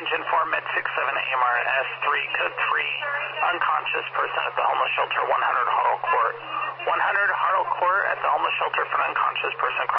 engine 4, med 67 AMR S3, code 3, unconscious person at the homeless shelter, 100 Huddle Court. 100 Huddle Court at the homeless shelter for an unconscious person.